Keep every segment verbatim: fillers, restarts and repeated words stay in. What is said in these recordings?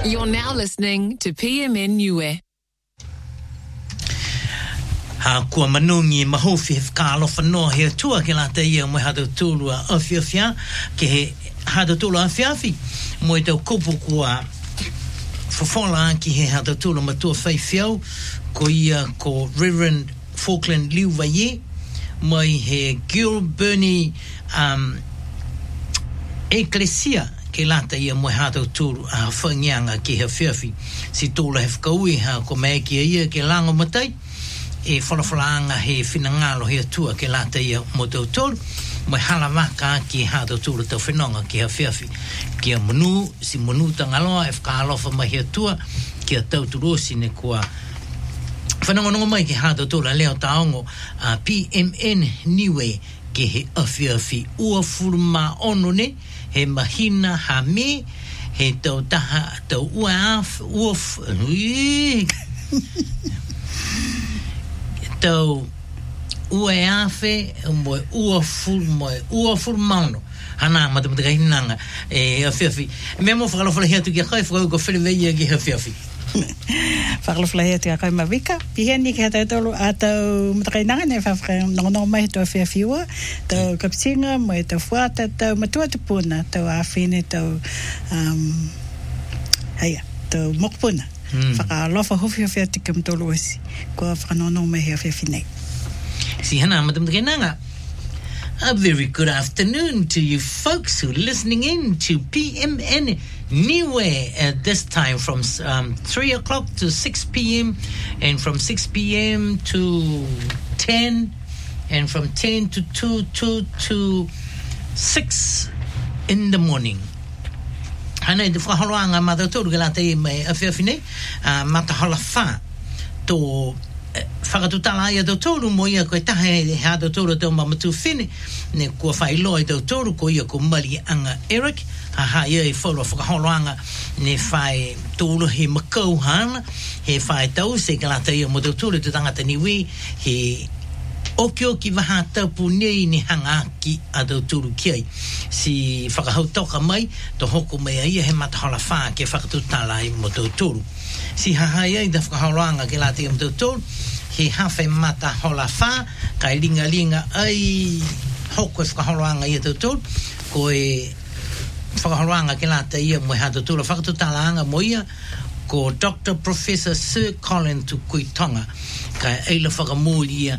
You're now listening to P M N Niue. Ha kua manungi mahofi whakalo whanoa hea tua ke la te ia mo hado tūlua awhiawhia ke he hado tūlua awhiawhi mo e tau kupu kua whawhala ki he hado tūlua matua whaiwhiau ko ia ko Reverend Falkland Liuwaye mai he Gil Bernie um, Ecclesia ke lata ia mo hado tūlu a whangianga ki he whiawhi si tūla he whakaui ha ko mea ki ia ke lango matai e whalawhalaanga he whinangalo he atua ke lata ia mo tau tōru mai hala waka ki hado tūru tau whinonga ki ha whiawhi ki a manu, si manu tangaloa e whakaalofa mai he atua ki a tau turosi ne kua whanongonongo mai ki hado tūru a leo taongo a P M N Niue ki he awhiawhi ua furu ma ono ne he mahina ha me he tau taha tau ua af ua ui tau ua afe mo ua ful mo ua ful mano hana mata mata hinanga e afiafi memo fala fala hiatu ki kai fo go fele veia ki afiafi fala fala hiatu ki kai mavika piheni ki ta tolo ato mata hinanga ne fa no no mai to afiafi wa to kapsinga mo to fuata to matua te puna to afine to um haya to mokpuna Whaka lofa hofi hofi ati kam tolo esi. Kua whakanono me hea whiawhi nei. Si hana matam kenanga. A very good afternoon to you folks who are listening in to P M N Niue at this time from um, three o'clock to six p.m. and from six p.m. to ten and from ten to two, two to six in the morning. Hana i te whaholoanga mata tōru ke la te mai a whiawhine uh, mata hala wha tō whakatutala ia tō tōru mo ia koe tahe he hado tōru tō mamatu whine ne kua whailoa i tō tōru ko ia ko Mari Anga Eric ha ha ia i whaura whakaholoanga ne whai tōru he makau hana he whai tau se ke la te ia mo tō tōru te tangata niwi he Oki oki waha taupu nei ni hanga ki a tau tūru kiai. Si whakahau toka mai, to hoko mea ia he matahola wha ke whakatutala i mo tau tūru. Si hahai ai da whakahauranga ke lati am tau tūru, he hawhi matahola wha, kai ringa ringa ai hoko e whakahauranga i a tau tūru, ko e whakahauranga ke lati ia mo e ha tau tūru whakatutala anga mo ia, ko Doctor Professor Sir Colin Tukuitonga, kai eila whakamūri ia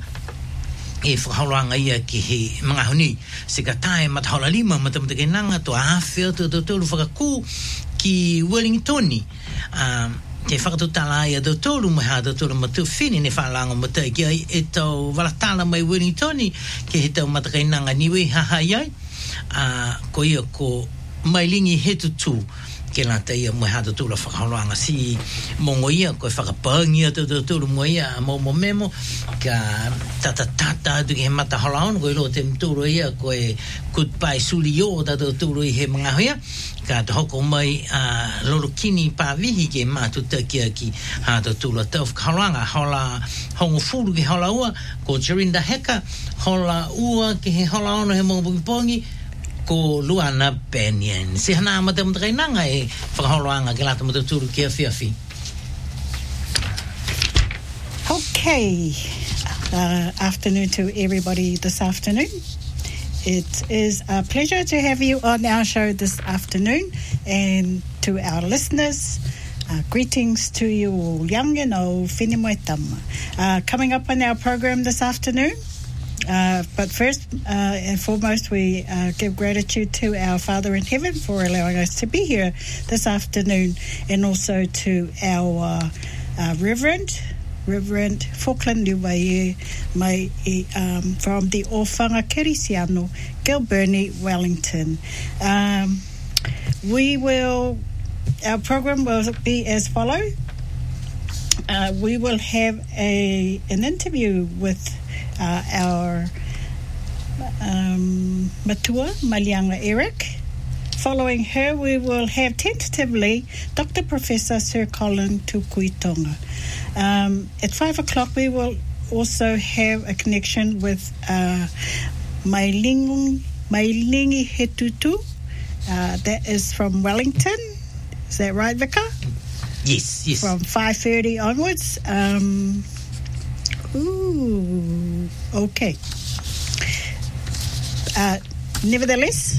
e whakahauranga ia ki he mga honi se ka tae matahola lima matamata ke nanga to awhia to to tolu whakakū ki Wellingtoni um, ke whakatutala ia to tolu maha to tolu matu whini ne whalanga matai ki ai e tau walatala mai Wellingtoni ke he tau mataka nanga niwe haha iai uh, ko ia ko mailingi he tutu ke la te ia mo hado tula whakahauranga si mongo ia koe whakapangi a tū tūru mo ia mo mo memo ka tata tata atu ki he mata halaon koe lo te mtūru ia koe goodbye suli o da tū tūru i he mga hoia ka te hoko mai uh, loro kini pāwihi ke mātu takia ki hado tula tau whakahauranga hola hongo furu ki hola ua ko Jarinda Heka hola ua ki he halaona he mongo pongi ko Luana Benyon. Si hana mata mata kai nanga e whakaholoanga ke lata mata tūru ki a whiawhi. Okay. Uh, afternoon to everybody this afternoon. It is a pleasure to have you on our show this afternoon, and to our listeners, uh, greetings to you all, young and old, whenimoe tama. Uh, coming up on our program this afternoon, Uh, but first uh, and foremost, we uh, give gratitude to our Father in Heaven for allowing us to be here this afternoon, and also to our uh, uh, Reverend, Reverend Falkland Liuwaye mai, um, from the Ofanga Kerisiano, Gil Bernie, Wellington. Um, we will, our program will be as follows. Uh, we will have a an interview with Uh, our um, Matua, Mari Anga Eric. Following her, we will have tentatively Doctor Professor Sir Colin Tukuitonga. Um, at five o'clock, we will also have a connection with uh, Mailingi, Mailingi Hetutu. Uh, that is from Wellington. Is that right, Vika? Yes, yes. From five thirty onwards. Um, ooh, okay. Uh, nevertheless,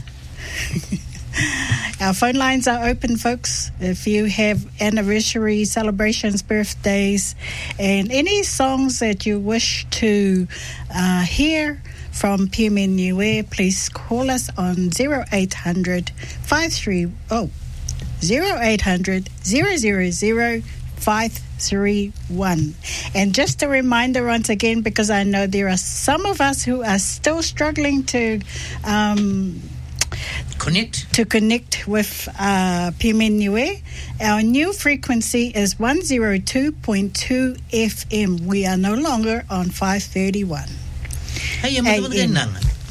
our phone lines are open, folks. If you have anniversary celebrations, birthdays, and any songs that you wish to uh, hear from P M N Niue, please call us on zero eight hundred five three oh zero eight hundred zero zero zero five three one. And just a reminder once again, because I know there are some of us who are still struggling to um, connect to connect with uh, P M N Niue. Our new frequency is one oh two point two F M. We are no longer on five thirty-one. Hey, madam nang.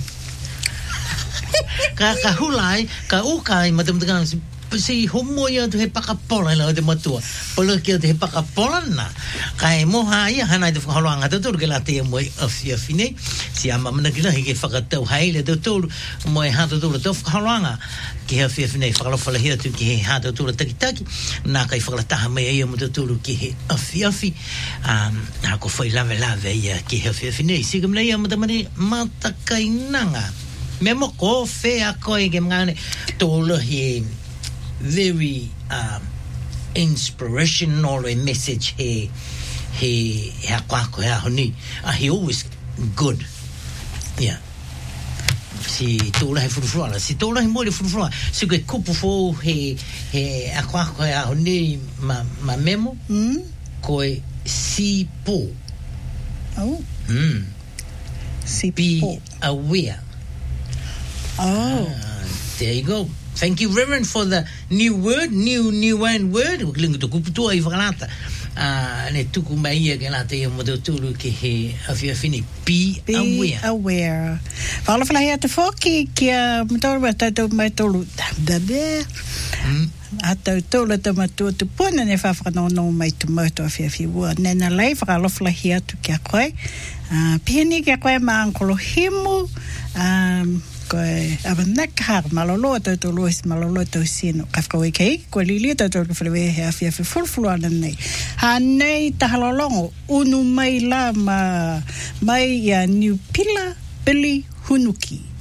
Ka ka hulai ka ukai madam nang si homo ya tu he pakapola la de matua. Polo ke de pakapola na. Kai mo ha ya hana de halanga de tur gela te mo afia fine. Si ama mana gila he fakatau hai le de tur mo ha de tur de halanga. Ke afia fine fakalo fala hia tu ke ha de tur taki taki. Na kai fakala ta me ya mo de tur ke afia fi. Um na ko foi lave lave ya ke afia fine. Si gam le ya mo de mani mata kai nanga. Memo ko fe a ko e gemane tolo he very um, inspirational a message he he ha kwa ko ha honi uh, he always good, yeah. Si tola he furufula si tola he mo le furufula si ke kupu fo he he a kwa ko ha honi ma ma memo mm? ko si po Oh, mm. si Be po. aware. Oh, Ah, there you go. Thank you, Reverend, for the new word, new new one word. Klingo to kuputua I falata. Ah, ne tuku mai e gelata e modo tulu ki he afia fini. Be, be aware. aware. Fala fala hea te whoki ki a mtoro wa tātou mai tolu. Da be. Mm. A tātou la ta matua tu puna ne whawhanono mai tu mautu a whia whiua. Nena lei whakalofla hea tu kia koe. Uh, Pihini kia koe ma ankolo himu. Um, koe awanaka malolo tātou lois malolo tau sino. Kafkawe kei, koe lili tātou ka whalewe hea whia whia fulfulu ana nei. Ha nei tahalolongo, unu mai la ma mai ia New Pila Billy Hunuki.